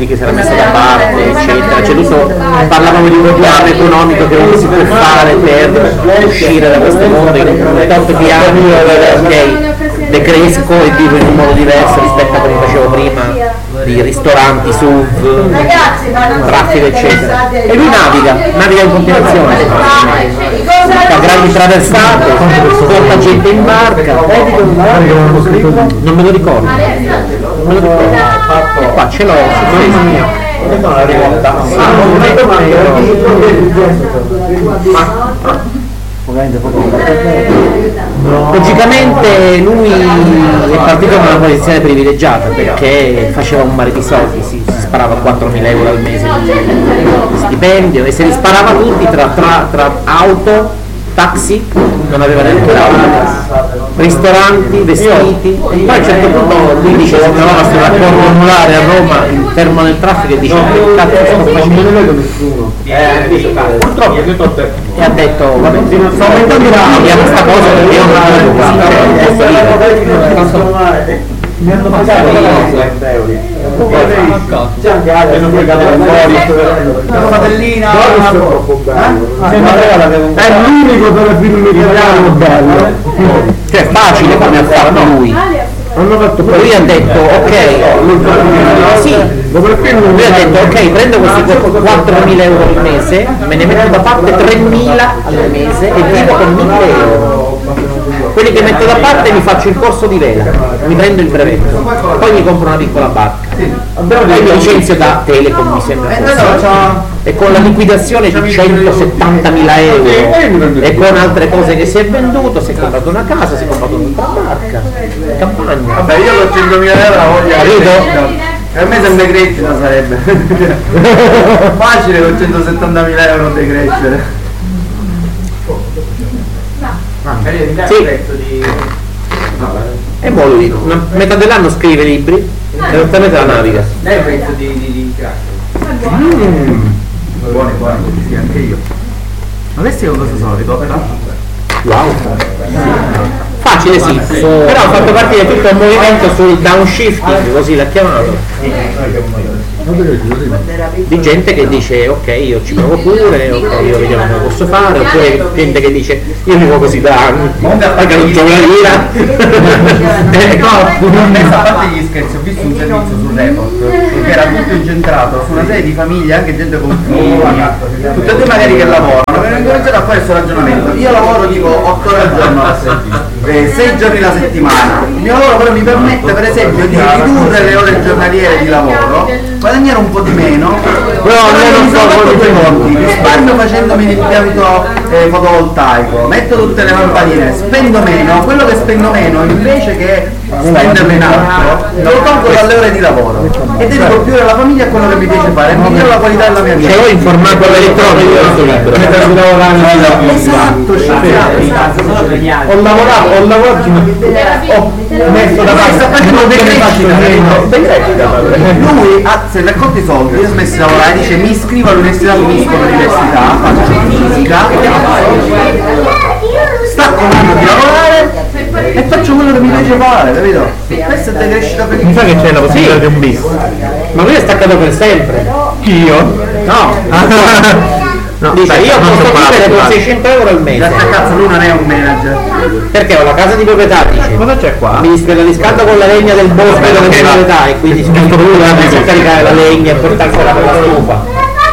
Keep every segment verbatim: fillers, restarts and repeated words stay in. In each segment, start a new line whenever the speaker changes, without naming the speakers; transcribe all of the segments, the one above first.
soldi che si era messo da parte, eccetera. C'è tutto, parlavamo di un piano economico che non si può fare per uscire da questo mondo in tot piani, ok, decresco e vivo in un modo diverso rispetto a come facevo prima, di ristoranti, S U V, traffico eccetera. E lui naviga, naviga in continuazione, fa grandi traversate, porta gente in barca, non me lo ricordo, non me lo ricordo. E qua ce l'ho su Facebook. Logicamente lui è partito da una posizione privilegiata perché faceva un mare di soldi, si sparava quattromila euro al mese di stipendio e se li sparava tutti tra, tra, tra auto, taxi, non aveva neanche l'auto, ristoranti, vestiti. Poi a un certo punto lui dice si trovava sul raccordo anulare a Roma, fermo nel traffico e dice che cazzo sto facendo? Purtroppo e ha detto vabbè sto aumentando questa cosa perché io non posso dire. Mi hanno pagato trenta euro. C'è anche Ale, hanno pagato la fratellina. È l'unico per il italiano bello. Cioè è facile come ha fatto lui. Lui ha detto ok, sì, lui ha detto ok, prendo questi quattromila euro al mese, me ne metto da parte tremila al mese e vivo con mille euro. Quelli che metto da parte mi faccio il corso di vela, mi prendo il brevetto, poi mi compro una piccola barca, poi mi licenzio da Telecom mi sembra forse, e con la liquidazione di centosettantamila euro e con altre cose che si è venduto, si è comprato una casa, si è comprato un'altra barca, campagna.
Vabbè io con centomila euro la voglio, capito? Per me sempre crescita sarebbe facile con centosettantamila euro decrescere.
Ah, sì. Di... E poi lui una metà dell'anno scrive libri e l'altra metà la naviga.
Lei è un pezzo di, di, di crack. Mm. Buone, buone, sì, anche io. Ma questi con cosa sono? Ricotta?
Wow. Facile sì, però ha fatto partire tutto un movimento sul downshifting, così l'ha chiamato, di gente che dice ok io ci provo pure, ok io vediamo come posso fare, oppure gente che dice io vivo così da anni, perché non c'ho una lira.
No, a parte gli scherzi, ho visto un servizio sul Report che era tutto incentrato su una serie di famiglie, anche gente con figli, tutte e due magari che lavorano, per incominciare a fare questo ragionamento. Io lavoro tipo otto ore al giorno, eh, sei giorni la settimana, il mio lavoro però mi permette per esempio di ridurre le ore giornaliere di lavoro, guadagnare un po' di meno, però non mi sono fatto due conti, risparmio facendomi l'impianto eh, fotovoltaico, metto tutte le lampadine, spendo meno, quello che spendo meno invece che spenderlo in altro lo tolgo dalle ore di lavoro e dedico più alla famiglia a quello che mi piace fare, miglioro la qualità della mia vita.
Ce l'ho in formato elettronico questo libro.
Esatto,
ho lavorato, ho lavorato, ho messo da parte, sta facendo decrescita.
Lui ha, se racconta i soldi, ha smesso di lavorare, dice mi iscrivo all'università, finisco l'università, faccio fisica, stacco un anno di lavorare e faccio quello che mi piace fare, capito? Questa è decrescita per
mi sa che c'è la possibilità di un bis. Ma lui è staccato per sempre.
Io?
No. No, dice io posso vivere con seicento euro al mese.
Questa cazzo lui non è un manager.
Perché ho la casa di proprietà, dice.
Cosa c'è qua?
Mi riscaldo con la legna del bosco della mia proprietà e quindi spendo lui a caricare la legna e portarsela per la stufa.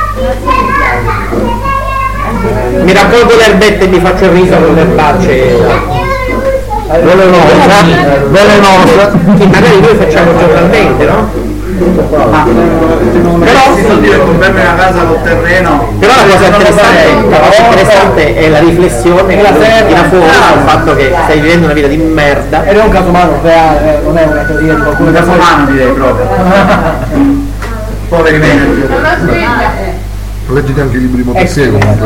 Mi raccolgo le erbette e mi faccio il riso con le erbacce velenosa, velenosa, che magari noi facciamo giornalmente, no? Ah, però
si vuol dire comprarmi una casa col terreno.
Però la cosa interessante, la cosa interessante è la riflessione che tira fuori sul fatto che stai vivendo una vita di merda.
Ed è un caso umano, non è una teoria di qualcuno. Un caso umano direi proprio. Poveri manager.
Leggete anche i libri di Montesquieu comunque.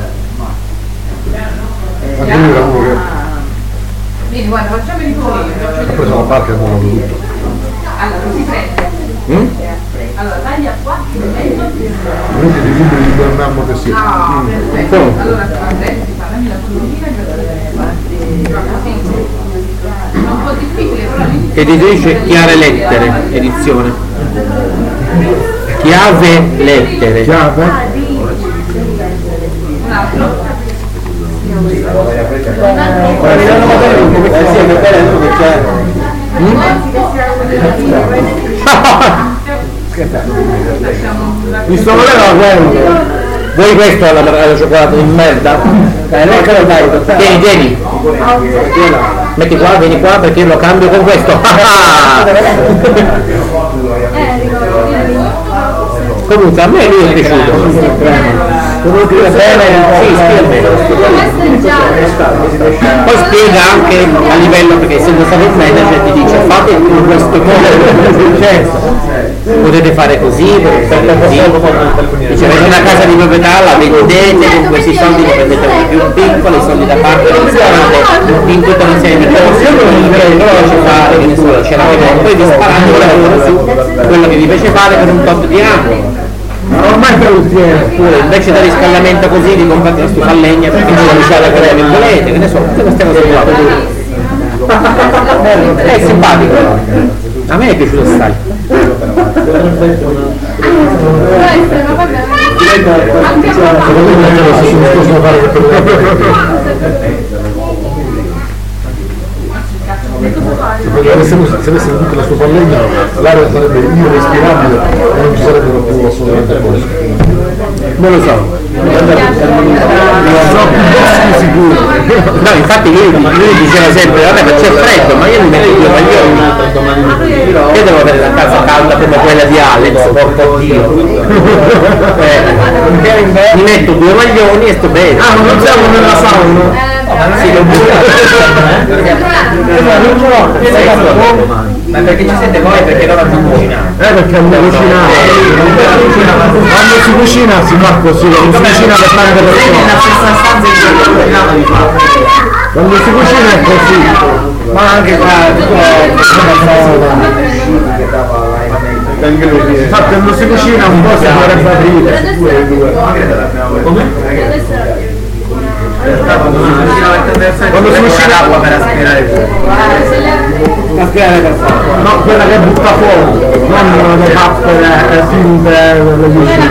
Anche lui era uno che
Quindi guarda, facciamo il tuo
ha preso la barca e ha mollato tutto.
Allora, si prende. Mm? Allora, taglia qua,
vedete dei libri di Bernard Montesquieu.
no, perfetto. Allora, adesso si fa la mia cultura è un po' difficile, però all'inizio
Editrice Chiare Lettere, edizione. Chiave, lettere.
Chiave?
Un altro?
Mi sto volendo
Vuoi questo alla, alla cioccolata di merda? Tieni, tieni. Metti qua, vieni qua perché io lo cambio con questo. Comunque a me lui è piaciuto. Comunque bene, sì, spiega bene. Poi spiega anche a livello, perché essendo stato un manager ti dice fate in questo modo. Potete fare così, potete fare così. Dice avete una casa di proprietà, la vendete, con questi soldi ne prendete una più piccola, i soldi da parte del ristorante, in tutta una serie di cose, piace fare, che ne so, ce l'avete, poi vi sparate lavoro su quello che vi piace fare per un tot di anni.
ormai per
oppure invece da riscaldamento così vi comprate la stufa a legna perché ci sono usare quelle che volete, che ne so, tutte queste cose qua. È simpatico, a me è piaciuto assai.
Se avessimo tutte la stufa a legna l'aria sarebbe irrespirabile e non ci sarebbero più assolutamente posti.
Non lo so.
Sicuro.
No, infatti lui, lui diceva sempre, vabbè ma c'è freddo, ma io mi metto due maglioni. Io devo avere la casa calda come quella di Alex, porco Dio. Eh, mi metto due maglioni e sto bene.
Ah, non siamo nella sauna?
Sì, lo
ma perché ci siete voi? Perché loro non cucinano?
Eh, perché non cucinare. Quando si cucina si fa così, non si cucina per tante persone.
Nella stessa stanza in cui cucinano di fatto.
Quando si cucina è così.
Ma anche qua,
infatti quando si cucina un po' si dovrebbe aprire.
quando si cucina l'acqua per aspirare fuori.
aspirare per fuoco.
No, quella che butta fuori, non le pappere finte delle cucine.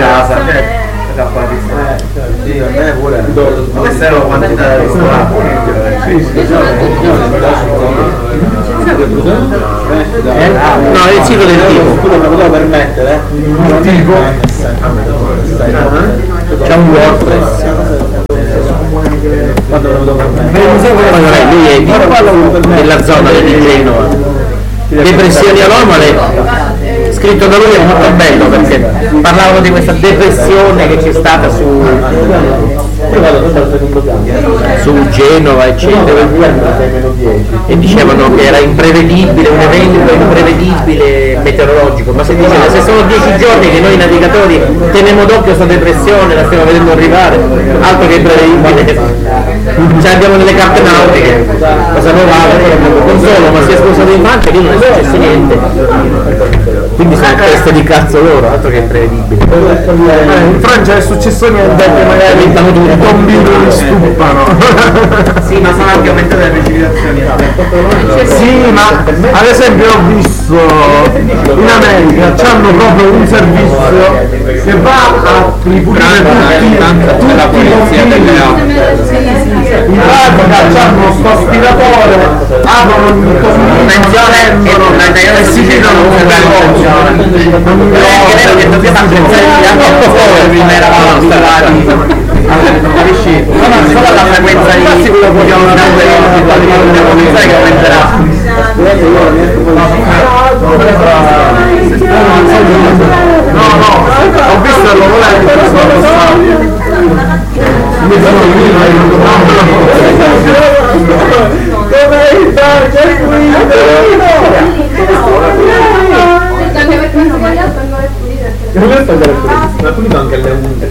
Sì, a me pure. Ma questa è la quantità di acqua.
No, è il ciclo del tipo.
Tu non me lo devo permettere?
Tipo?
C'è un WordPress. Lui è di, della zona di Genova. Depressioni anomale. Scritto da lui è molto bello perché parlavano di questa depressione che c'è stata su su Genova eccetera e dicevano che era imprevedibile, un evento imprevedibile meteorologico, ma se dice se sono dieci giorni che noi navigatori teniamo d'occhio questa depressione, la stiamo vedendo arrivare, altro che imprevedibile, cioè andiamo nelle carte nautiche, cosa non vale, non solo, ma si è sposato in banca e lì non è successo niente. Quindi sono teste di cazzo loro, altro che imprevedibile.
Eh, in Francia è successo niente, magari diventano tutti i tombini li stupano.
Sì, ma sono anche aumentate le precipitazioni.
Sì, ma ad esempio ho visto in America c'hanno proprio un servizio che va a ripulire tutti, tutti i tombini. In pratica c'hanno sto aspiratore, aprono il tombino e si vedono un bel
È vero che dobbiamo pensare anche come eravamo installati, capisci? Solo la frequenza di dobbiamo pensare che aumenterà.
No, no, ho visto il volante
Ma pulito anche le unghie,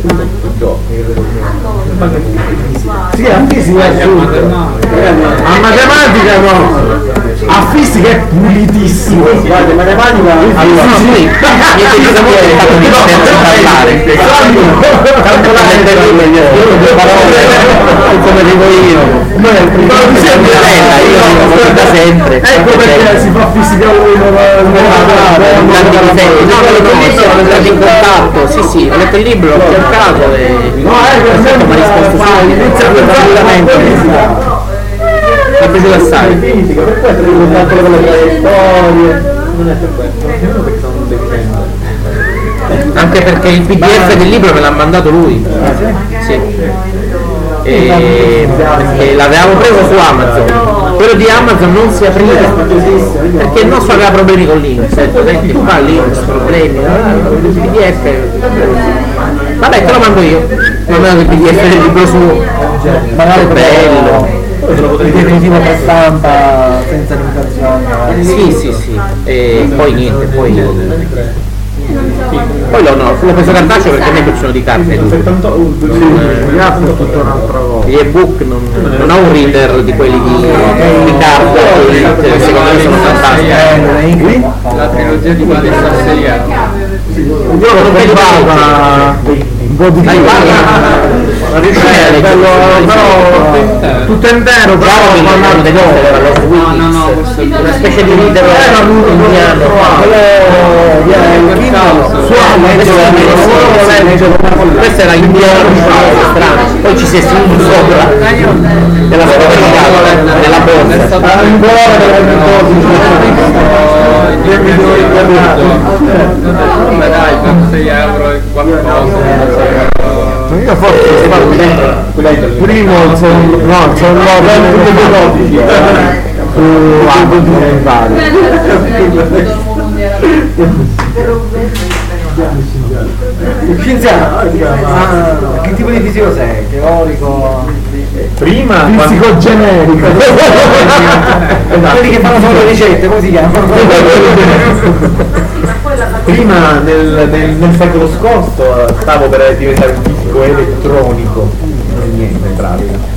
sì, a fisica è assurdo. A matematica no, a fisica è pulitissimo.
Guarda, matematica allora sì, mi è stato di parlare calcolare due parole come dico io, io dico da sempre.
Ecco perché si fa fisica lui, non
tanti difetti. No, no, no, siamo entrati in contatto, sì sì, ho letto il libro, l'ho cercato e
no, è per esempio mi ha risposto su inizia tranquillamente.
Mi è piaciuto assai.
Fisica, per questo devo fare con le traiettorie. Non è per questo, perché sono un deficiente.
Anche perché il P D F del libro me l'ha mandato lui. Sì. E, e l'avevamo preso su Amazon. Quello di Amazon non si apriva perché il nostro aveva problemi con l'internet. Senti qua l'internet, problemi, il P D F. Vabbè, te lo mando io. Non è il P D F del libro suo. Magari bello.
Definitivo per stampa senza limitazioni.
Sì, sì, sì. E poi niente, poi. Poi l'ho, no, l'ho preso cartaceo perché a me piacciono di carte. Gli ebook non, non ho un reader di quelli di, di carta, che secondo me sono fantastici.
La trilogia di Vale Sasseriano.
Io l'ho comprata un po' di più.
Non riuscirei a leggere,
però tutto intero, però
quando devo
No, no, no, questo è
una specie di leader indiano. Questo era indiano, strano. Poi ci si è seduto sopra della scoperta della borsa.
Ma dai, per sei euro e qualcosa.
Io forse il primo sono no, sono tutti due codici su album documentari. Scienziato, ah, che tipo di fisico sei? Teorico? Prima fisico generico. Quelli che fanno solo le ricette, come si chiamano? Prima nel, nel, nel secolo scorso stavo per diventare un fisico elettronico, non niente in pratica.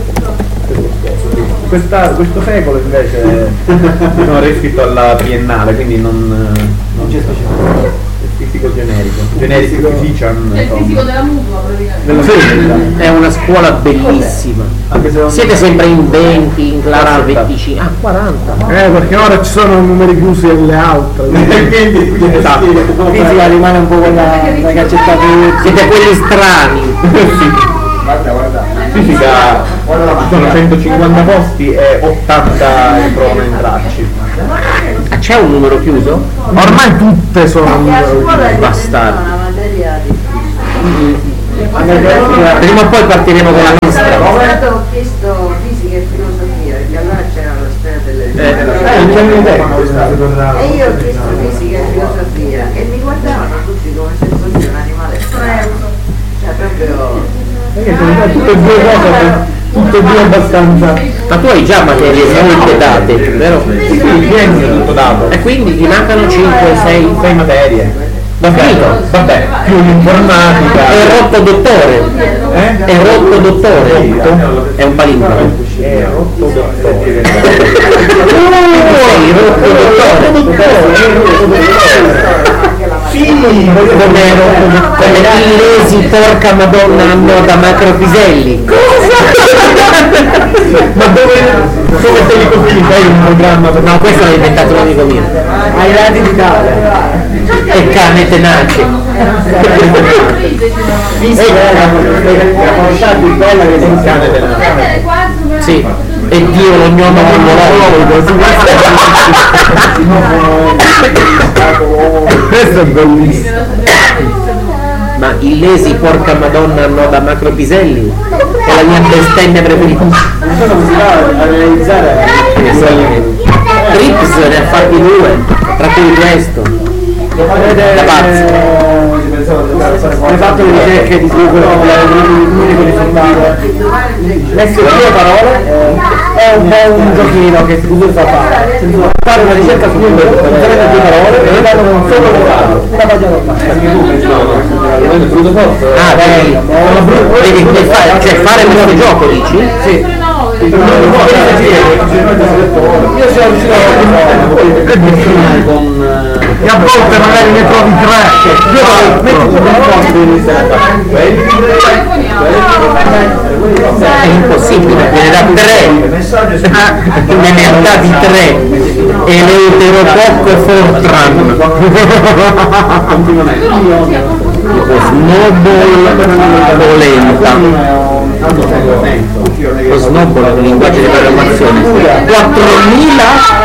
Questa, questo secolo invece sono iscritto alla triennale, quindi non, non c'è specifico. Fisico generico, generico physician.
È il fisico della mutua praticamente.
Sì,
è una scuola bellissima. Siete sempre in venti, in classe venticinque. Ah, quaranta.
Eh, perché ora ci sono numeri chiusi e le altre. Quindi esatto. Fisica rimane un po' quella che accettate.
Siete quelli strani.
Sì. Guarda, guarda. Fisica sono centocinquanta posti e ottanta provano a entrarci.
C'è un numero chiuso?
Ormai tutte sono numero chiuso.
Bastardi. Prima o poi partiremo con la nostra.
Ho chiesto fisica e filosofia, perché allora c'era la storia delle
Eh,
e io ho chiesto fisica e filosofia e mi guardavano tutti come se fossi un animale strano. Cioè proprio.
tutte e due cose, tutte e due abbastanza.
Ma tu hai già materie molte date, vero?
Sì, vieni tutto dato.
E quindi ti mancano cinque, sei,
sei materie.
Va finito?
Vabbè, più l'informatica.
È rotto dottore.
Eh?
È rotto dottore. È un palindromo.
È rotto dottore.
Sei rotto dottore. Sì, come illesi porca madonna annota macropiselli.
Ma dove, dove sei così? Sei un programma per...
No, questo l'ha inventato un amico mio.
Ai lati d'Italia.
E cane tenace.
Bella che sei cane tenace.
Sì. E Dio lo gnomo
questo è bellissimo.
Ma illesi porca madonna annoda macropiselli è la mia bestemmia preferita.
Non sono così a realizzare.
Trips ne ha fatti due, tra cui questo. Da pazzo.
Hai fatto le ricerche di Google, l'unico risultato. Messo due parole, è un po' un giochino che Google fa fare. Fare una ricerca su Google, utilizzare due parole e danno un solo vocato, una pagina normale.
Ah, vedi, vedi come fare, cioè fare questo gioco, dici?
Sì. Io sono riuscito a con e a volte magari ne trovi tre. Io
è impossibile, viene da tre, me ne ha dati tre, Eleuterococcus e Fortran. Snowball polenta. Lo snowball è un linguaggio di programmazione. quattromila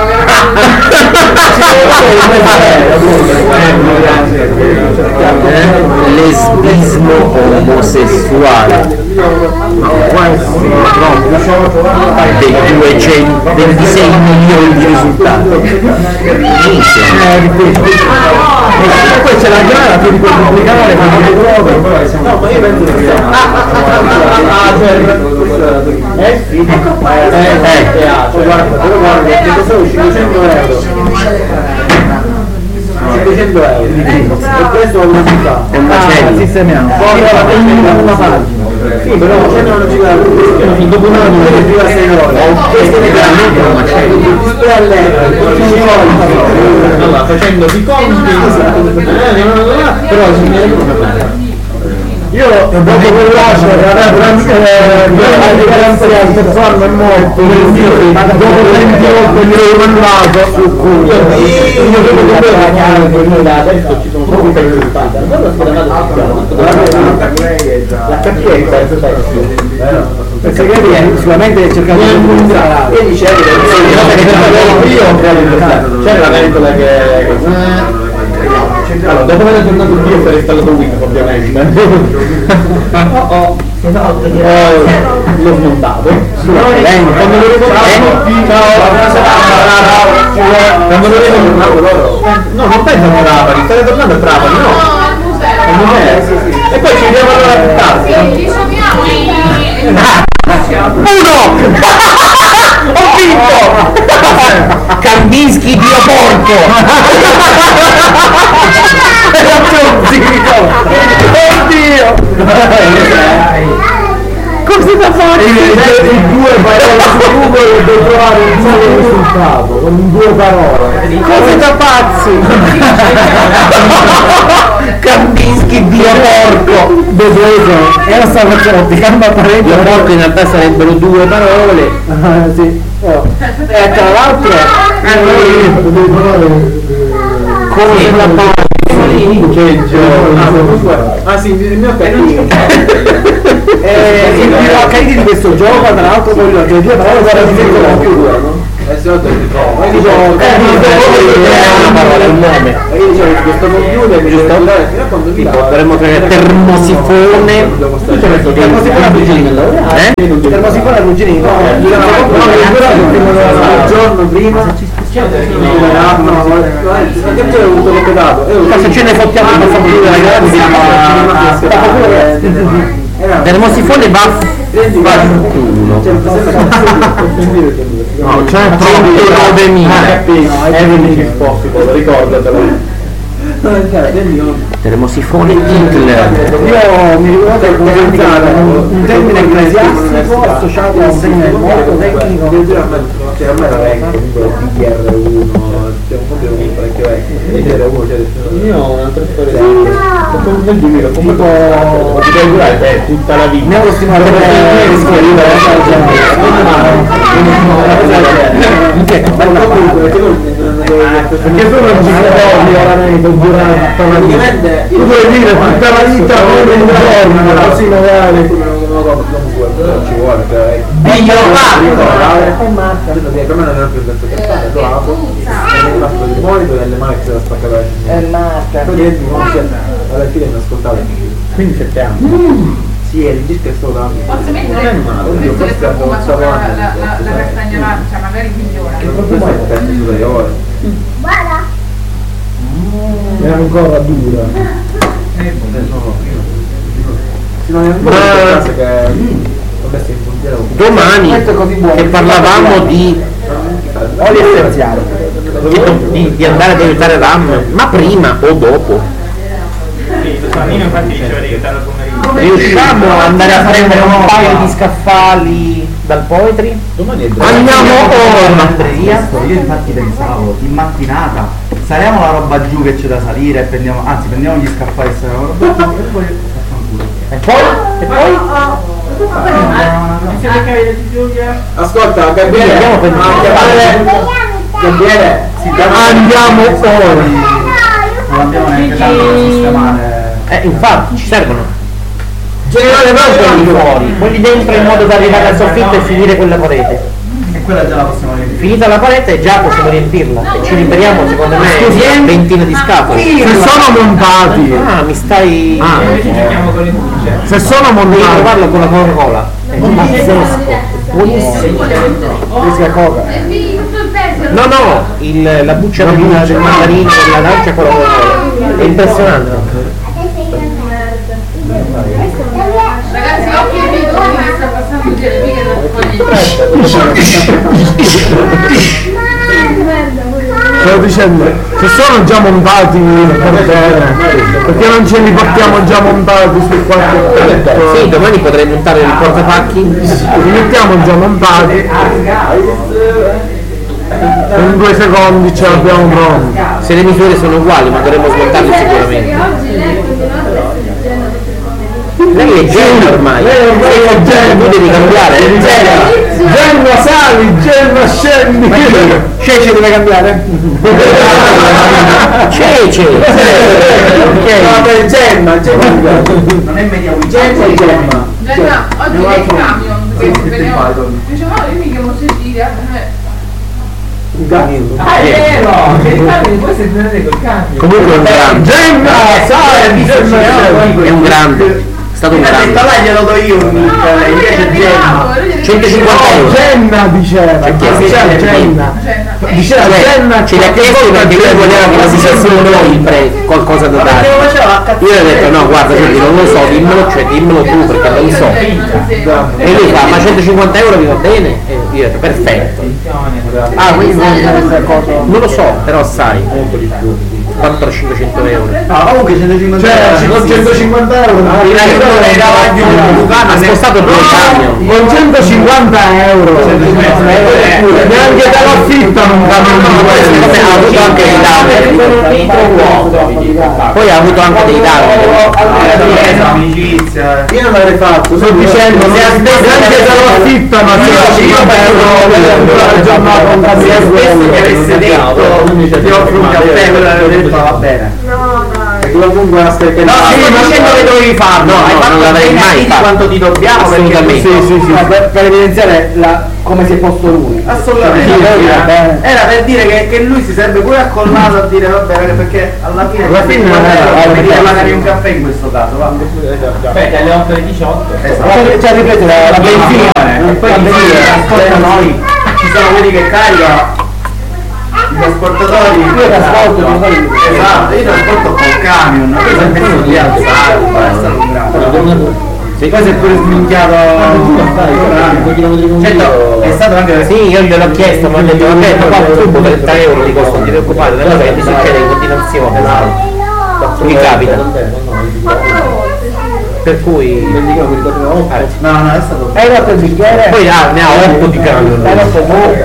lesbismo omosessuale. No, dei duecentoventisei milioni di risultati.
Poi c'è la gara, tu li puoi pubblicare, no, ma io penso che eh sì, ecco qua, eh, guarda, però guarda, che sono cinquecento euro. cinquecento euro. E questo è una città. Sistemiamo. Poi una pagina. Sì, però c'è una città. Dopo un anno non più a sei ore. Questo è veramente una allora, facendo i conti, però io dopo quel lascio la garanzia il forno è morto, dopo venti volte gli ho mandato su culo. Io devo guadagnare adesso ci sono proprio per risultati. La capienza è perché sicuramente cercavo di mostrare e dicevo che io c'è la ventola che allora dopo aver aggiornato il video sarei installato Windows ovviamente oh oh l'ho smontato quando lo vedo quando lo vedo no non penso a Trapani stai tornando a Trapani no e poi ci vediamo allora più tardi
uno! Ho vinto! Kambinski Dio porco! Oddio! Come si fa a fare? I due parole su Google devo trovare un solo risultato con due parole. Cosa da pazzi? Kambinski Dio porco! E lo stavo facendo di gamba parecchio. Dio porco in realtà sarebbero due parole. Ah, sì. Oh. E tra l'altro come la parte ah sì, il mio carino eh, il mio carino di questo gioco tra l'altro voglio che due parole guarda di più due no? Eh se no te li trovo io dicevo una parola il nome io dicevo questo computer giusto potremmo creare termosifone termosifone a Brugini eh? termosifone a Brugini no il giorno prima se ce ne fottiamo per favore ragazzi termosifone va vaffanculo no c'è centonovemila ricordatelo termosifone Hitler io mi ricordo che utilizzare un termine ecclesiastico associato a un segno molto tecnico cioè a me era vecchio comunque D D R uno c'è un computer parecchio vecchio D D R uno io ho un'altra storia nel duemila comunque potrei durare tutta la vita ne ho stimato perché sono un giorno veramente durante tutta la vita tu puoi dire tutta la vita come un giorno così magari non ci vuole e io parlo e Marta per me non era più detto che fare lo apro e mi passo il monitor e le mani se la spaccava e Marta poi diventi non c'è alla fine mi ascoltavo quindi sette anni sì, il disco è stato da
posso mettere oddio questo fuma sopra la, la, la castagnolanza magari migliora
che profumo è aperto sulle ore guarda è ancora dura
domani che parlavamo di
oli essenziali
di, di andare ad aiutare RAM ma prima o dopo riusciamo ad andare a prendere un paio di scaffali dal Poetry.
Andiamo ora.
Io infatti pensavo, in mattinata saliamo la roba giù che c'è da salire e prendiamo, anzi prendiamo gli scaffali e saliamo la roba giù e poi
E poi? E poi?
Ascolta, Gabriele,
Andiamo per
Gabriele,
Andiamo ora.
non abbiamo neanche tanto da sistemare.
Eh, infatti, ci servono. Generale non quelli fuori, quelli dentro in modo da arrivare al soffitto e finire quella parete.
E quella già la possiamo riempire.
Finita la parete già possiamo riempirla e ci liberiamo secondo me ventina di scatole.
Se sono montati.
Ah, mi stai...
Ah. Se sono
Devi
montati.
provarlo con la Coca-Cola. È pazzesco, buonissimo. Questa Coca. No, no, il, la buccia del mandarino e l'arancia con la Coca-Cola. È impressionante.
Ragazzi, occhi e vedo che sta passando il gelo, mica da
Stavo dicendo, se sono già montati per bene, perché non ce li portiamo già montati sul qualche tetto?
Sì, domani potrei montare il portapacchi.
Li mettiamo già montati. In due secondi ce l'abbiamo pronti.
Se le misure sono uguali, ma dovremmo smontarli sicuramente. Lei è Jenna ormai. Lei è Jenna, tu devi cambiare.
Gemma sali, Gemma scendi.
Cece deve cambiare? Cece!
Ok. Gemma, Gemma.
Non è media Gemma e Gemma.
Gianna, oggi è il camion, perché veniamo. Diciamo, io mi chiamo Cecilia.
Ah, è vero! Che il camion poi si prende col camion.
Comunque è un grande.
Gemma, sali, Gemma.
È un grande. È stato un grande.
Là glielo do io un nick, invece Gemma.
centocinquanta euro.
Jenna diceva. Diceva Jenna. Diceva Jenna.
Ce l'ha chiesto perché lui voleva che la dicessimo noi il prezzo, qualcosa da dare. Io gli ho detto no, guarda, senti, non lo so, dimmelo, cioè dimmelo tu perché non so. E lui fa, ma centocinquanta euro vi va bene? E io ho detto perfetto. Ah, quindi non lo so, però sai, quattro cinquecento euro.
No, comunque centocinquanta
Cioè, con centocinquanta euro.
Ha spostato due camion.
Con centocinquanta euro. Neanche te lo affittano un camion di questo.
Ha avuto anche dei danni. Poi ha avuto anche dei danni.
amicizia.
Io non l'avrei fatto, sto dicendo, neanche te lo affittano a centocinquanta euro la giornata un camion di questo.
Mi avesse detto ti offro un caffè, quello l'avevo detto va bene.
No, no.
Comunque la stai
No, sto dicendo che dovevi farlo,
No,
hai
no,
fatto
non l'avrei
bene
mai
di
fatto.
quanto ti dobbiamo, perché
Assolutamente.
Sì, sì, sì, per, per evidenziare la, come si è posto lui.
assolutamente
Sì, va bene.
era per dire che, che lui si sarebbe pure accollato a dire va bene, perché alla fine
Alla fine non era-
mi dire magari un caffè in questo caso, va.
Aspetta, alle otto e diciotto.
Esatto.
Cioè, ripeto, la, la benzina,
E poi
la
di solito
benzina,
trasporta noi, ci sono quelli che caricano i trasportatori.
Io trasporto,
Esatto, io trasporto col camion, poi si è messo di alzare, è stato un grande.
Sì.
Poi si è pure sminchiato. Certo, è stato anche
Sì, io gliel'ho chiesto, ma ho detto vabbè, ma qua un tubo trenta euro di costo, non ti preoccupare, una cosa che ti succede in continuazione. Mi capita. Per cui. Eh.
No, no, è stato.
hai rotto il bicchiere?
Poi ah, ne ha otto di camion.
Hai rotto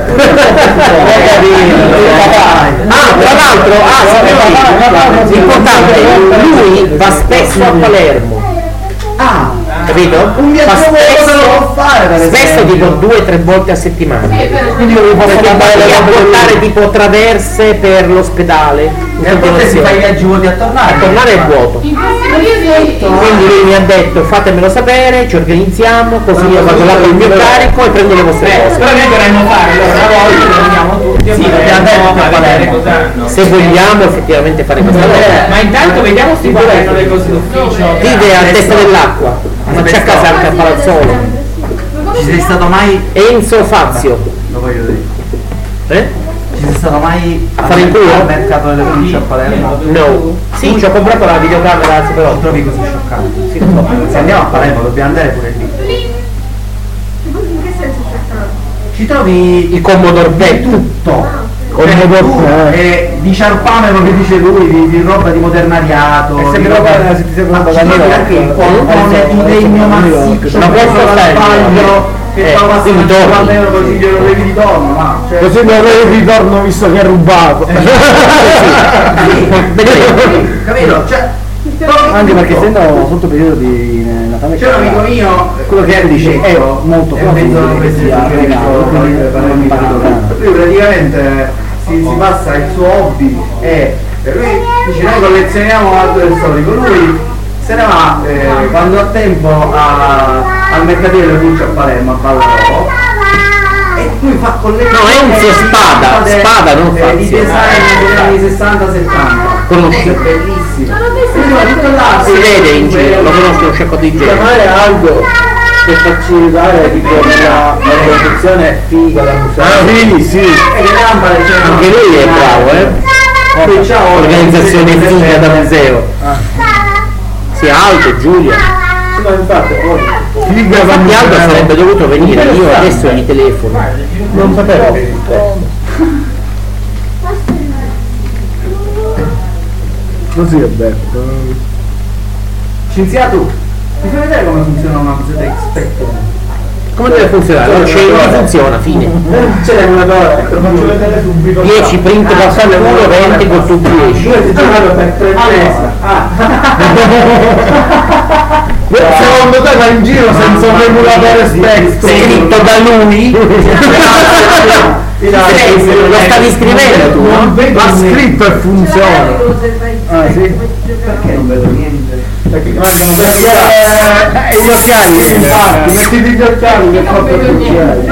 Ah, tra l'altro, ah, sì, l'importante, lui va spesso a Palermo.
Ah,
Capito?
un viaggio
Va
cosa lo può fare? per
spesso
esempio?
tipo due o tre volte a settimana.
Quindi io vi posso
Perché
mandare
poi
le
a
robe
portare
del-
tipo traverse per l'ospedale.
E a volte si fa i viaggi vuoti a tornare.
A tornare è vuoto.
In questi periodi
Quindi lui mi ha detto fatemelo sapere, ci organizziamo, così io vado là con il mio carico e prendo le vostre cose.
Però noi dovremmo fare allora una volta che andiamo tutti
Sì,
a
dobbiamo
Palermo
andare
a
a
vedere
Palermo.
cosa.
Se vogliamo effettivamente fare questa cosa.
Ma intanto vediamo se guardano le cose d'ufficio.
Vive a testa dell'acqua, ma c'è a casa anche a Palazzolo.
Ci sei stato mai?
Enzo Fazio.
Lo voglio dire.
Eh?
Ci sei stato mai
A fare in culo?
al mercato delle province a Palermo?
No. Sì, ci ho comprato la videocamera al Super
Lo
otto.
trovi così scioccante?
Sì, lo so.
Se andiamo a Palermo dobbiamo andare pure lì.
In che senso c'è stato?
Ci trovi
Il Commodore
di
vecchio.
tutto.
Con
Cioè,
il
tu,
motor-
eh, di ciarpame che dice lui, di, di roba di modernariato.
E se
di
mi
roba-
roba- se ti sei
Ma
comprato
ci
da
trovi
New
anche
York,
il polmone
eh,
in legno
New York.
massiccio,
Ma
preso
questo
dal
sta in
sbaglio che fa passare cinquanta euro così glielo devi di torno, ma cioè,
così non lo devi di torno visto che è rubato.
capito? Cioè,
anche perché essendo sotto periodo di Natale
c'è un amico mio,
quello che dice è molto
lui praticamente si, si passa il suo hobby e lui dice noi collezioniamo arte storico, lui se ne va eh, quando ha tempo a, al mercatino delle Pulce a Palermo a Ballarò e lui fa collezione.
No, è un suo spada, spada non fa
eh, di design degli anni sessanta settanta.
Conosci?
È bellissimo.
Si vede in giro, lo conosco un sacco di gente.
Chiamare Aldo per farci usare tipo la produzione figa da museo. Ah sì, sì.
E le lampade, cioè,
anche lui è bravo, eh.
Poi c'ha
Organizzazione figa da museo. Sì, Aldo, Giulia.
Ma infatti,
Infatti Aldo sarebbe dovuto venire, io adesso gli telefono.
non sapevo. Così è detto.
Scienziato, mi fai vedere come funziona una cosetta X-Spectrum?
Come deve funzionare? Non c'è, non funziona, fine.
C'è l'emulatore, te lo faccio vedere subito.
dieci print quattantuno, venti con tutti dieci.
Due ti giocato per tre mesi.
Secondo te va in giro senza un emulatore Spectrum?
Scritto da lui? Lo stavi scrivendo tu, no?
L'ha scritto e funziona.
Ah sì? Perché non vedo niente?
Perché mancano perché gli occhiali, infatti, mettiti gli occhiali che fa per gli occhiali.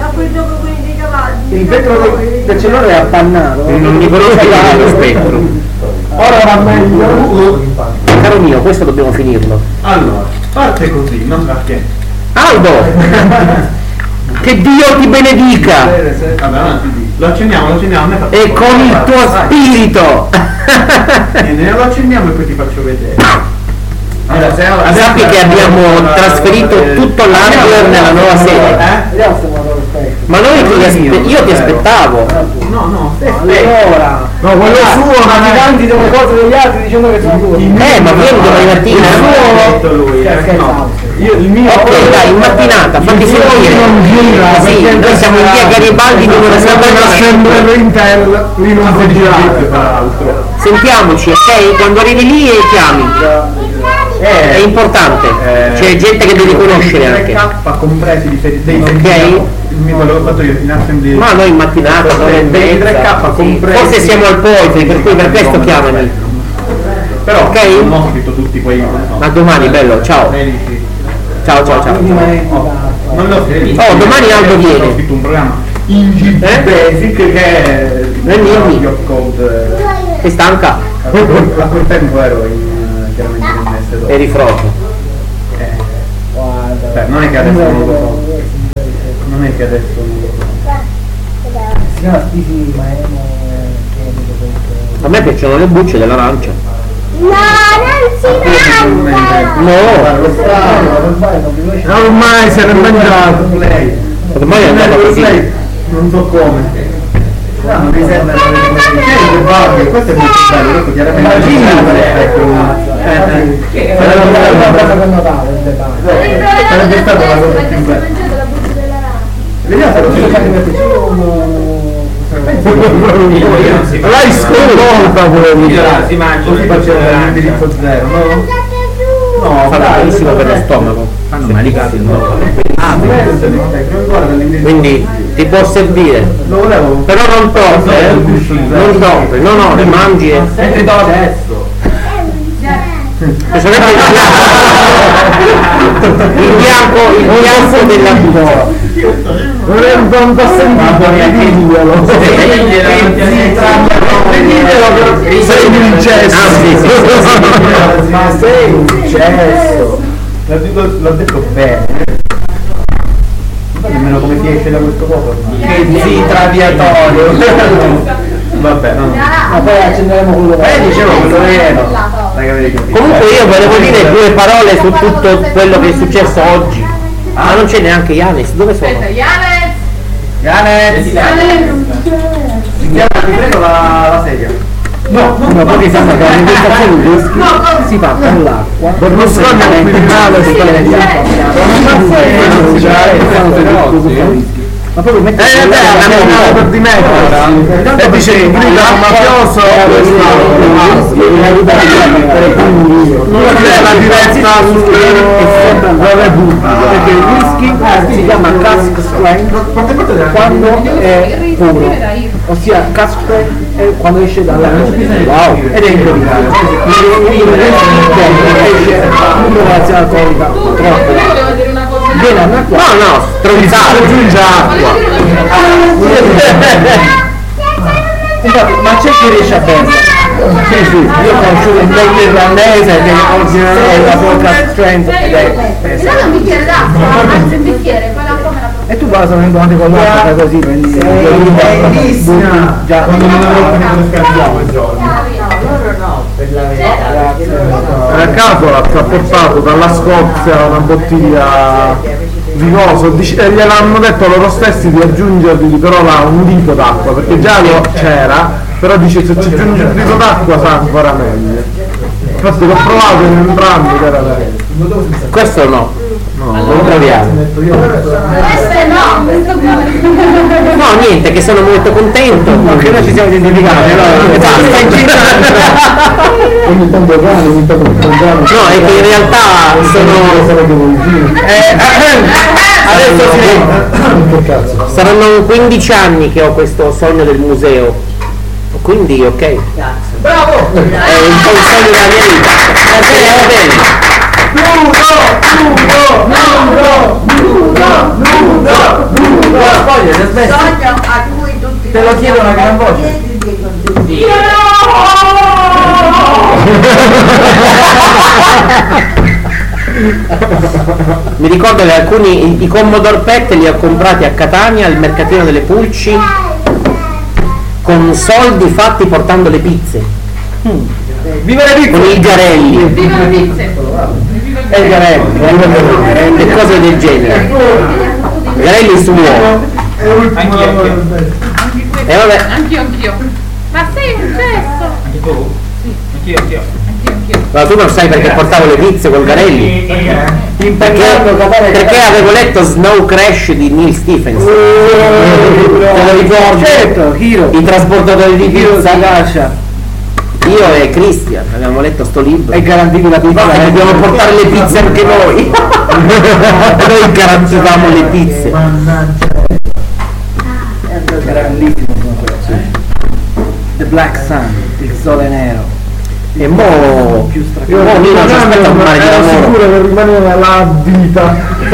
Il vetro del cellulare è appannato.
Non mi conosco lo spettro.
Ora va meglio.
Caro mio, questo dobbiamo finirlo.
Allora, parte così, non perché.
Aldo! Che Dio ti benedica!
Vabbè, lo accendiamo, lo accendiamo.
E con il tuo spirito!
Ne lo accendiamo e poi ti faccio vedere.
Allora, sappi che abbiamo trasferito tutto l'hardware nella nuova sede. Ma noi ti aspe- io ti aspettavo.
No, no,
Allora,
no, quello suo,
ma ti canti delle cose degli altri dicendo che sono tue.
Eh, ma vieni domani mattina.
detto lui, eh, no. Io il mio
Ok, dai, in mattinata, fatti sentire. Sì, noi siamo in via Garibaldi numero
sempre Intel, lì non può girare tra l'altro.
Sentiamoci, ok? Quando arrivi lì e chiami. È importante, c'è gente che devi conoscere anche.
K compresi di dei
Ok?
quello che ho fatto io in assembly.
Ma noi in mattinata, nove e mezza, sì. Forse siamo al Poetry, per cui per questo chiamami.
Però
ok?
non ho scritto tutti quei.
Ma domani, bello, ciao. Ciao ciao ciao.
Non l'ho scritto.
Oh, domani Aldo viene.
Ho scritto un programma in G Basic che è
Dimmi.
Code.
Sei stanca?
A quel tempo ero in chiaramente in M S due.
Eri frocio.
Beh, non è che adesso non lo so. Non è che adesso non lo so.
Si chiama Stifi Maemo.
A me piacciono le bucce dell'arancia.
No, non si mangia!
No!
Ormai se l'è mangiato.
Ormai è andata così.
Non so come.
No, non mi serve questo è molto bello, questo chiaramente sarebbe stata la cosa più bella. Vediamo se lo
L'hai sconvolta pure.
si mangia, così facciamo l'indirizzo zero, no?
No, fa benissimo per lo stomaco. Fanno malicati, no?
Ah, guarda l'indirizzo.
Quindi ti può servire.
Lo volevo.
Però non troppo, eh? Non troppo, no no, le mangi e.
Senti do adesso.
Specialmente il bianco, il bianco della
Non è un po' sentito, diglielo. Sei un incesso.
Ah, sì, sì, sì.
Ma sei un incesso.
L'ho detto bene. Non so nemmeno come si esce da questo poco. Che zitradiatorio. Vabbè, no.
Ma poi accenderemo quello vero.
Eh, dicevo quello vero.
Comunque io volevo dire due parole su tutto quello che è successo oggi. Ma non c'è neanche Yanis, dove sono?
Aspetta, Yanes!
Yanes!
Yanes!
Ti prego la, la sedia.
No, no, perché fanno che l'alimentazione di whisky si fa con l'acqua
per lo sogno criminale si
ma proprio mette
eh beh, la per dimettersi e dice che grida un mafioso la diretta sulla Repubblica
perché il whisky si chiama cask strength quando è puro, ossia cask strength è quando esce dalla wow ed è improvvisato esce una grazie alcolica troppo viene annacquato no no stronzato aggiunge acqua infatti ma c'è chi riesce a bere sì sì io ho conosciuto un bel irlandese che ordina la vodka strength ed è
però un bicchiere d'acqua anzi un bicchiere poi l'acqua me la
e tu vai solamente avanti con l'acqua così prendi
bellissima
già
quando non lo scambiamo il giorno loro no per la verità
a caso l'ha portato dalla Scozia una bottiglia di coso e gliel'hanno detto loro stessi di aggiungergli però là un dito d'acqua perché già lo c'era però dice se ci aggiungi un dito d'acqua sa ancora meglio infatti l'ho provato in entrambi che era meglio
questo no no lo proviamo
queste no
no niente che sono molto contento perché noi ci siamo identificati
ogni tanto cane ogni tanto
no è che in realtà sono eh, adesso sì, saranno quindici anni che ho questo sogno del museo quindi ok
bravo
è un po' il sogno della mia vita va bene
nudo nudo nudo nudo nudo
sogno a cui tutti
te lo chiedo una gran voce mi ricordo che alcuni i, i Commodore Pet li ho comprati a Catania al mercatino delle Pulci con soldi fatti portando le pizze mm. Viva le pizze! Con i garelli
viva le pizze
e i garelli e cose del genere garelli su uovo e vabbè
anch'io anch'io ma sei un gesto anche tu? sì anch'io anch'io anch'io
ma tu non sai perché portavo le pizze con garelli? Perché, perché avevo letto Snow Crash di Neil Stephens te lo ricordi? Certo, Hiro i trasportatori di pizza io e Christian abbiamo letto sto libro e garantito la pizza e dobbiamo portare le pizze anche noi noi garantivamo le pizze grandissimo comunque The Black Sun il sole nero e mo più
io non ci aspetta un mare di lavoro sicuro che rimaneva la vita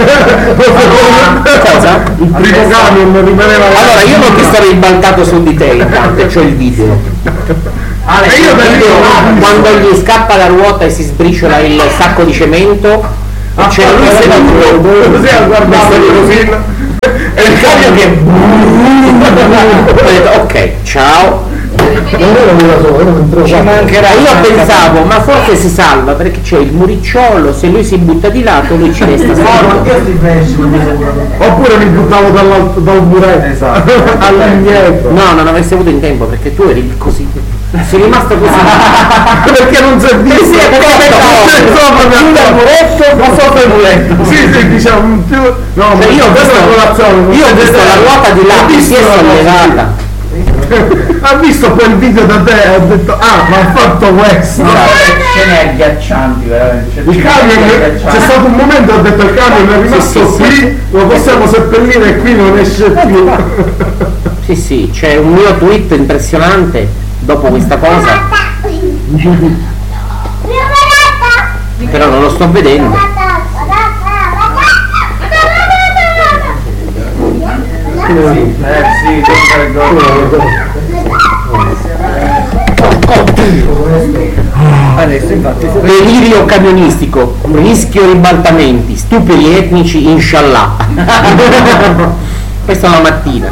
cosa?
il primo camion rimaneva la
allora io non ti sarei ribaltato su di te intanto e c'ho il video Ah, e io vedo quando gli scappa la ruota e si sbriciola il sacco di cemento e c'è lui seduto
così a guardare così
e il camion che ho detto ok ciao ci mancherà io pensavo ma forse si salva perché c'è il muricciolo se lui si butta di lato lui ci resta
oppure mi buttavo dal muretto esatto all'indietro
no non avresti avuto in tempo perché tu eri così sei rimasto così
perché non c'è visto
si è
sopra il muretto ma sopra il muretto sì sì diciamo più no
cioè io ho visto io ho visto la ruota di là che si è sollevata
ha visto quel video da te e ha detto ah ma ha fatto questo
no, scene agghiaccianti veramente
il camion c'è stato un momento ho detto il camion è rimasto sì, qui sì. Lo possiamo seppellire e qui non esce più
sì sì c'è un mio tweet impressionante dopo questa cosa però non lo sto vedendo
eh sì
adesso infatti delirio camionistico rischio ribaltamenti stupri etnici inshallah questa è la mattina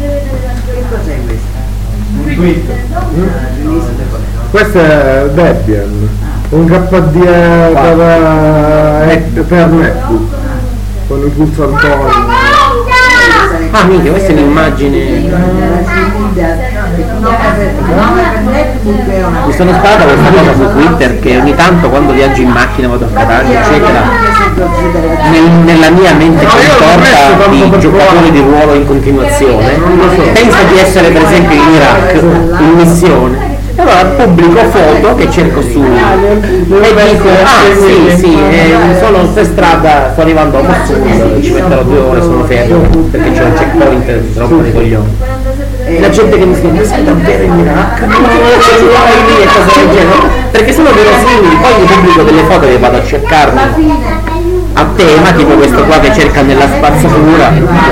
questo è Debian un K D E per, per MacBook con il pulsantone
ah minchia questa è un'immagine Mi sono sparata questa cosa su Twitter che ogni tanto quando viaggio in macchina, vado a Catania eccetera, nel, nella mia mente contorta di giocatori di ruolo in continuazione penso di essere per esempio in Iraq in missione. Allora pubblico foto che cerco su e dico ah sì sì eh, sono per strada, sto arrivando a Mosul, ci metterò due ore, sono fermo perché c'è un checkpoint troppo di coglioni. E la gente che mi scrive, ma sei davvero in Iraq? No, non ci vai lì e cose del genere, perché sono verosimili, poi io pubblico delle foto che vado a cercarmi a tema, tipo questo qua che cerca nella spazzatura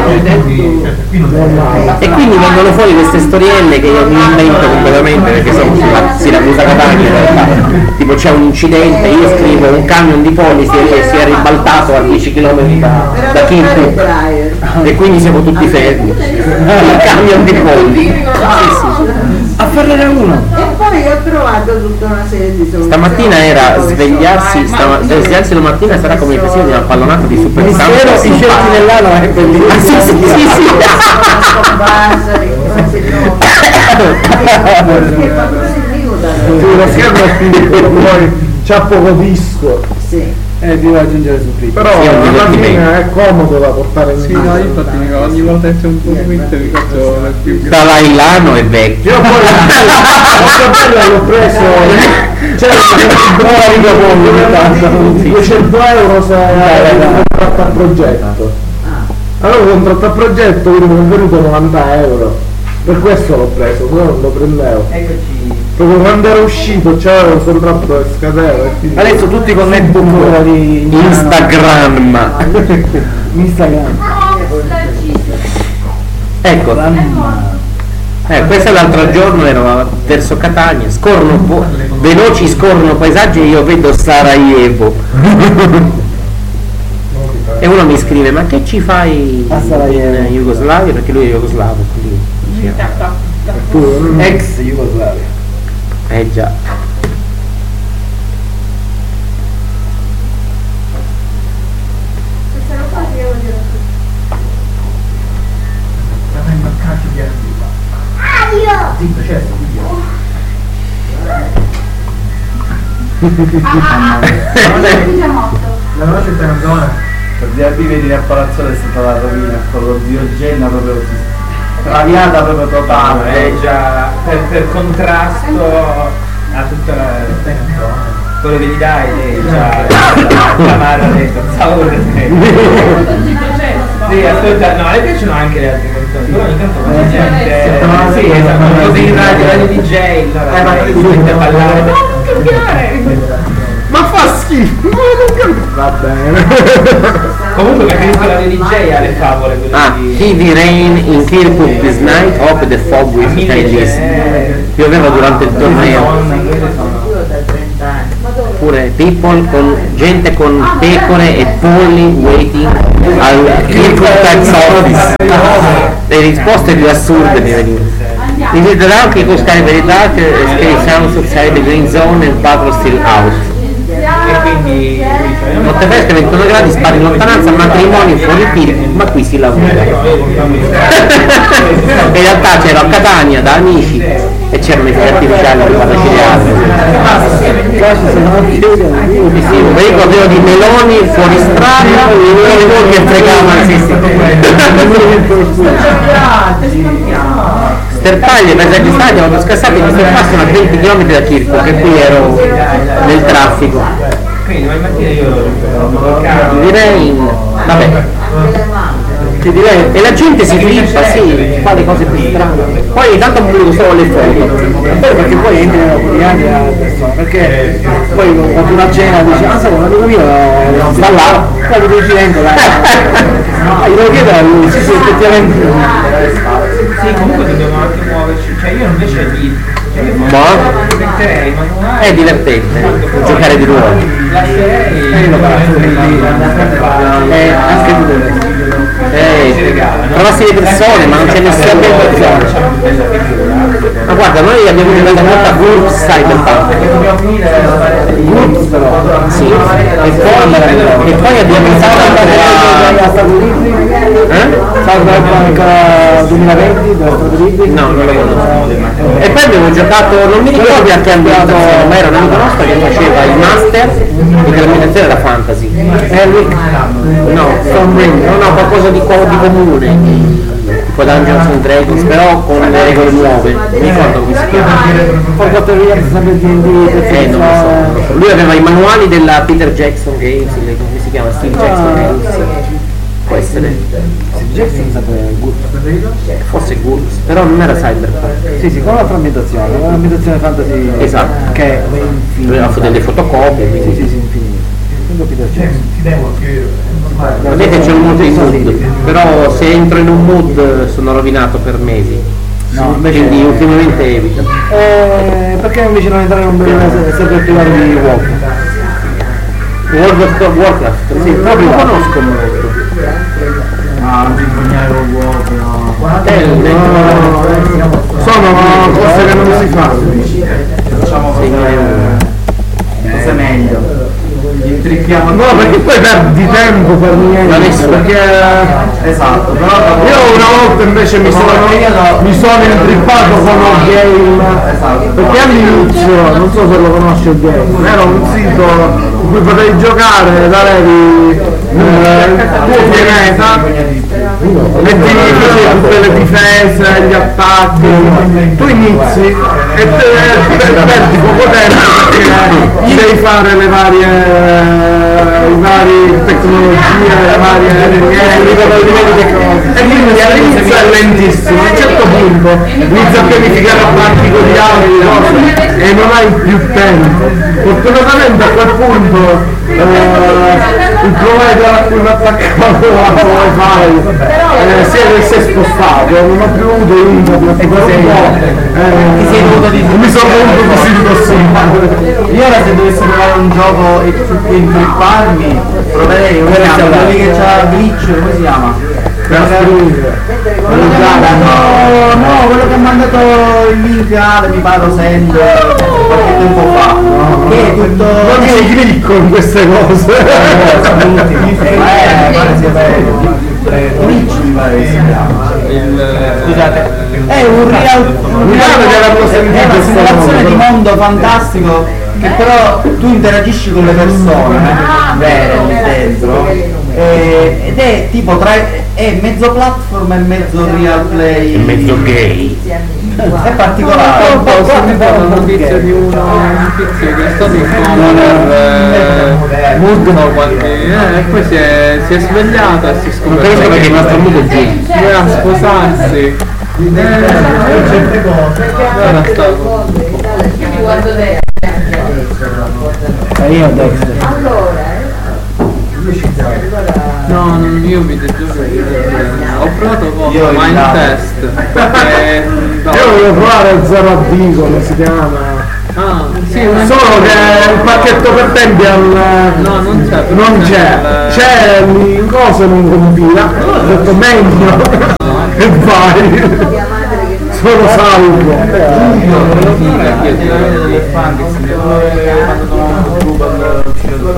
e quindi vengono fuori queste storielle che io mi invento completamente perché sono sulla Siracusa Catania in realtà, tipo c'è un incidente, io scrivo un camion di poli si è, si è ribaltato a dieci chilometri da, da Kirkuk e quindi siamo tutti fermi, il camion di poli sì, sì. A farne uno.
E poi ho trovato tutta una serie di soluzioni.
Stamattina era svegliarsi, stama, svegliarsi la mattina sarà come il presidio di una pallonata di Super Sampo.
I cerchi nell'ano è bellissimo.
Ah, sì, sì, sì, sì.
Lo schermo è piccolo, poi c'ha poco disco.
Sì.
Eh, devo aggiungere su Twitter. Però
sì,
alla fine è comodo da portare in
sì, no, infatti ogni volta che c'è un po' di Twitter mi faccio la più.
Dalai Lama è vecchio.
Io poi l'ho preso, c'era un bravo duecento euro se hai un contratto a progetto. Allora un contratto a progetto quindi mi è venuto novanta euro. Per questo l'ho preso, però non lo prendevo.
Eccoci.
Proprio quando ero uscito c'era un contratto che scadeva.
Adesso tutti con MacBook di Instagram.
Instagram.
Ecco. Eh, questo è l'altro giorno, ero verso Catania, scorrono po- veloci scorrono paesaggi e io vedo Sarajevo. E uno mi scrive, ma che ci fai in Jugoslavia? Perché lui è jugoslavo, quindi sì.
Ex Jugoslavia.
Eh già.
La nostra è una zona.
Per dire vedi a Palazzolo è stata la rovina con lo zio Genna proprio traviata proprio totale.
Eh già, per, per contrasto a tutta la quello che gli dai lei già la madre ha detto pensavo che sì, ascolta, no, le piacciono anche le altre canzoni, però ogni tanto fa gente sì, esatto, così in radio, radio D J, allora si mette a ballare, no, non cambiare!
Ma fa schifo! Va bene.
Comunque preferisco la D J alle favole quelle
Ah,
di
heavy rain in Kirkuk this night, hope the fog will stay this. Pioveva durante il torneo. Oppure people con gente con pecore e polli waiting al Kirkuk tax office. Le risposte più assurde mi venivano. Mi vedrà che con Sky Verità che sounds outside the green zone and battle still out.
e quindi
notte fresche, ventuno gradi, spari in lontananza, matrimonio fuori Kirkuk, ma qui si lavora. In realtà c'ero a Catania da amici e c'erano i fuochi artificiali di Patacireale. Mi ricordo di meloni fuori strada e voi che fregavano, sì, sì. Sterpaglie, paesaggi stati, quando scassati mi sono passato a venti chilometri da Kirkuk e qui ero nel traffico.
Quindi domani mattina io
Direi, vabbè, ti direi, e la gente si flippa, sì, fa le cose più strane. Poi ogni tanto pubblico solo le foto.
Perché poi entri nella quotidiana della persona, perché poi quando una cena dice, ah sai, un amico mio sta là, poi mi incidente là. Ah, glielo chiedo a lui, sì sì, effettivamente.
sì, comunque dobbiamo anche muoverci, cioè io invece di
Ma
metterei, ma
è divertente giocare di ruolo.
lascerei
Eh, anche tu. Eh, trovassi le persone, ma non c'è nessuna bella persona. Ma guarda, noi abbiamo giocato molto a Groups Cyberpunk. Groups però, sì. E poi, e poi abbiamo usato a eh?
Cyberpunk duemilaventi della Strada Libri?
No, non lo conosco. E poi abbiamo giocato, non mi ricordo a che ambientazione, ma era un amico nostro che faceva il master e che l'ambientazione era fantasy.
Eh, lui?
No, Stone Ring, no, no, qualcosa di, co- di comune, tipo Dungeons and Dragons, però con le regole nuove, non mi ricordo come si chiama.
Poi quattro righe sempre di D
Eh, non lo so, non lo so. Lui aveva i manuali della Peter Jackson Games, le- come si chiama? Steve Jackson Games. Può essere.
Jackson sarebbe good.
Forse Goods, però non era Cyberpunk.
Sì, sì, con l'altra ambientazione, con l'ambientazione fantasy
Esatto.
che è
Lui aveva delle fotocopie,
Sì,
quindi.
sì, sì, infinito. Quindi Peter Jackson.
Vedete c'è un mood in mood, però se entro in un mood sono rovinato per mesi.
No, invece
Quindi ultimamente evito.
Eh, perché invece non entrare in un bel server privato di Walk?
World of Warcraft?
Sì, proprio
lo conosco molto.
Ah, non ti impegnare con Walk, no.
Telnet,
Sono cose che non si fanno.
Facciamo cose, cose meglio. Intricchiamo.
No, perché poi perdi tempo per niente.
Adesso-
Perché
Esatto, però
io una volta invece mi sono, mi sono intrippato con il game. Perché all'inizio, non so se lo conosci il game, era un sito in cui potevi giocare, darevi eh, il tuo pianeta e ti facevi tutte le difese, gli attacchi, tu inizi e te, te, perdi poco tempo perché devi fare le varie, i vari tecnologie, le varie e quindi all'inizio è lentissimo, a un certo punto inizia a pianificare attacchi con gli altri cose e non hai più tempo. Fortunatamente a quel punto eh, il provider a cui mi attaccavo la wifi eh, si, è, si è spostato, non ho più avuto internet per un po', eh, mi sono dovuto disintossicare.
io ora se dovessi provare un gioco e su cui intripparmi, proverei come si chiama? Quelli che c'ha glitch, come si chiama? Quello che no, no, quello che ha mandato il link Ale, mi pare Send qualche tempo fa, no, che è tutto.
Non ci clicco in queste cose.
Eh, pare sia bello. Glitch mi pare che si chiama. Scusate, è un real, un real è una simulazione di mondo fantastico che però tu interagisci con le persone vere lì dentro eh, ed è tipo tra è mezzo platform e mezzo real play
È mezzo gay.
è particolare
Ho sentito la notizia di uno, un tizio che è stato in coma per mood no, qualche eh, e poi si è, si è svegliato e si è
Non capisco
scoperto
perché il nostro mood è gay.
doveva sposarsi. Eh,
certe cose
era stato
Io Dexter.
no, non io videogiochi ho provato poco,
Io
ma in
il
test perché no.
Io voglio provare Zero a D, come si chiama.
Ah, sì, un
Solo che il pacchetto per tempi al.
no, non c'è
Non c'è, c'è in cose non compila, ho detto meglio e vai. Sono salvo.
io volevo fare anche io tirare delle Frankenstein quando sono un gruppo all'uscita di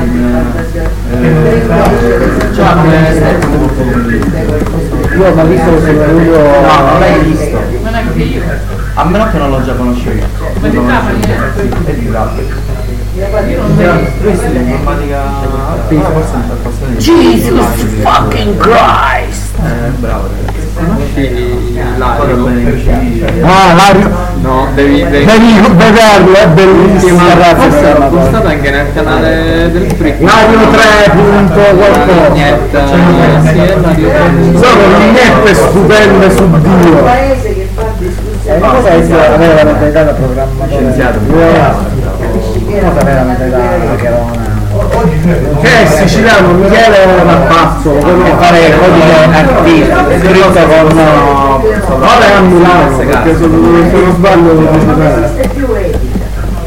Frankenstein
Io ma visto che sono venuto.
no, non l'hai visto
Non è che io.
a meno che non lo già conoscevi
Ma di Trapani,
è di grafico
io non l'ho visto.
questo è informatica forse un qualcosa di
Jesus fucking Christ!
eh, bravo
conosci
Guarda
Lario?
bene, invece-
Ah, Lario.
No, devi, devi
Devi vederlo, è bellissimo.
ma
Ragazzi,
forse
questa
l'ho
roba.
postata anche nel canale del Freak.
Lario tre punto qualcosa.
Vignetta, sì, è Lario tre.
Sono vignette stupende su Dio.
paese che fa discussione.
Cosa è avere la mentalità da programmatore?
Scienziato.
Cosa avere la mentalità da Cherona? Che è siciliano, Michele Rappazzolo, quello che fare il codice artista, scritto con. Ora è a Milano, perché se non sbaglio non
Esiste più etica.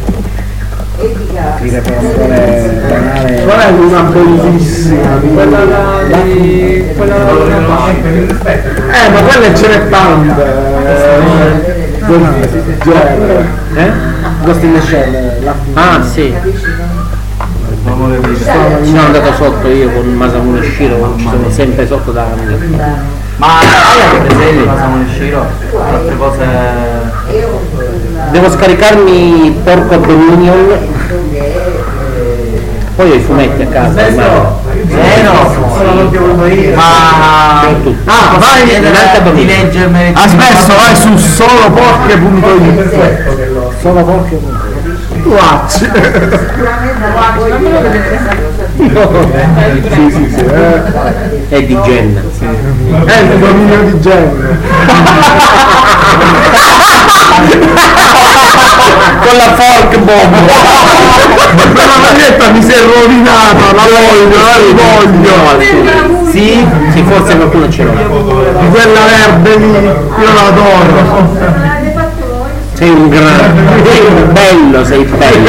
Etica.
qual è una bellissima
Quella là di... quella là di...
eh ma quelle ce n'è tante eh, del genere eh? Ghost in the Shell la-
Ah sì. Sono andato sotto io con Masamune Shiro, ci sono sempre sotto da anni.
Ma hai altri presenti Masamune Shiro? Altre cose.
Devo scaricarmi Porco Dominion. Poi ho i fumetti a casa.
Eh no, sono voluto io. Ma
Ah, vai
di leggermi.
ha smesso, vai su solo porche punto it.
Solo porche punto it.
Watch. Sì, sì, sì. Eh.
È di Jenna.
È il dominio di genere.
Con la fork bomb.
Quella maglietta mi si è rovinata, la voglio, la voglio.
Sì, sì, forse qualcuno ce l'ha.
Di quella verde lì, io l'adoro.
Sei un grande, sei un bello, sei bello.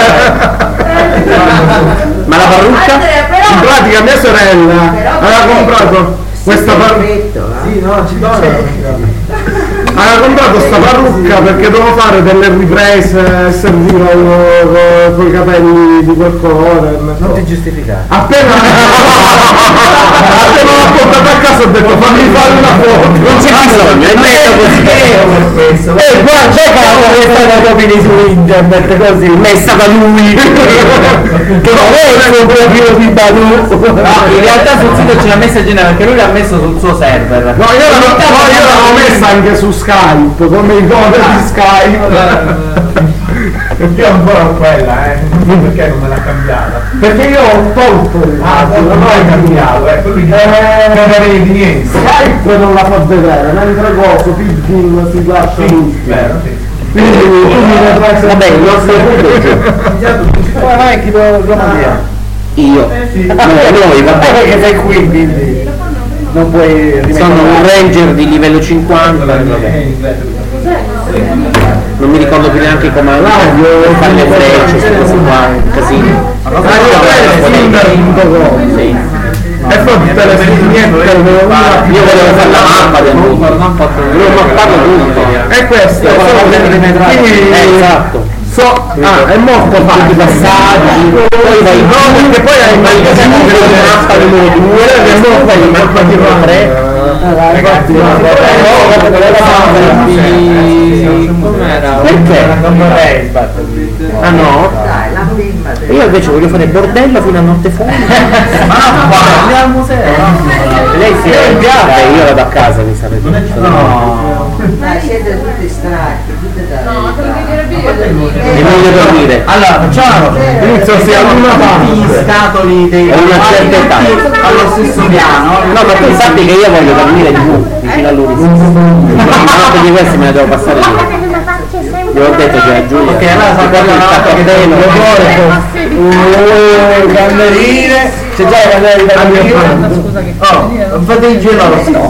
Ma la parrucca?
In pratica mia sorella aveva comprato questa parrucca. Sì, no, ci aveva comprato sta parrucca perché dovevo fare delle riprese, serviva con i capelli di quel colore.
Non ti giustificare.
Appena appena l'ho portata a casa ho detto fammi fare una foto.
Non c'è bisogno, è meglio così.
E guarda, c'è che la copia su internet così, messa da lui. Che non è un profilo di Badu.
No, in realtà sul sito ce l'ha messa Genera perché lui l'ha messo sul suo server.
No, io l'avevo messa anche su Skype, come i code di Skype.
Io ancora ho quella, eh. Perché non me l'ha cambiata?
Perché io ho tolto il
Ah, tu non l'hai cambiato, ecco, quindi non avevi di niente.
Skype non la fa vedere, mentre coso, Pidgin si lascia lui.
Vero, sì.
Quindi tu mi vedrai
Vabbè, il nostro punto.
vai chi lo via.
Io. Noi, vabbè.
Perché sei qui, quindi non puoi
Sono un ranger di livello cinquanta. Vabbè. Non mi ricordo più neanche come fare le frecce, queste cose qua, casino. Sì.
E poi tutte le vignette
Io volevo fare la mappa del mondo, volevo mapparlo tutto.
e questo quindi
Eh, esatto.
so ah è molto facile
Passaggi, poi vai
no perché poi hai mai
la mappa numero due, adesso fai la mappa numero tre.
ragazzi
Com'era? Perché?
Non vorrei
Ah no?
Dai, la prima del-
Io invece voglio fare bordello fino a notte fuori.
Ma no, guarda, andiamo al museo.
Lei si è già, io vado a casa, mi sa.
No.
Dai, siete tutti stracchi, tutte da
E voglio dormire.
Allora, facciamo
inizio si ad una
i
parte
scatoli dei
È una certa età.
allo stesso piano.
No, ma tu sappi che io voglio dormire giù, vicino all'orizzonte. Una di questi me la devo passare lì. Io ho detto che a Giulia.
Ok, allora
ti porto il cappello,
Uh, candeline, c'è già la candela di candeline.
Scusa che
Oh, fate il gelo allo stomaco.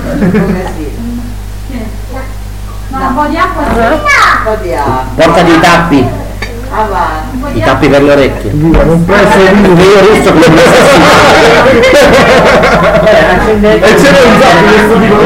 Un po' di acqua.
un po' di acqua,
Portati i tappi,
avanti.
i tappi per le orecchie.
non preso
Io russo come
e ce n'è un sacco questo tipo